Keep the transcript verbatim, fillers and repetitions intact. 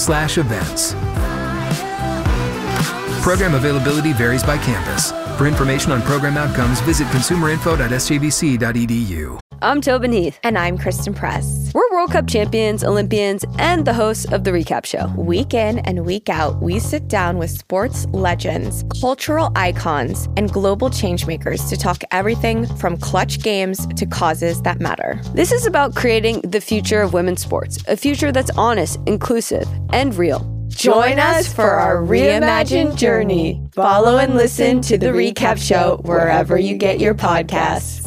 slash events. Program availability varies by campus. For information on program outcomes, visit consumer info dot s j v c dot e d u. I'm Tobin Heath. And I'm Kristen Press. We're World Cup champions, Olympians, and the hosts of The Recap Show. Week in and week out, we sit down with sports legends, cultural icons, and global changemakers to talk everything from clutch games to causes that matter. This is about creating the future of women's sports, a future that's honest, inclusive, and real. Join us for our reimagined journey. Follow and listen to The Recap Show wherever you get your podcasts.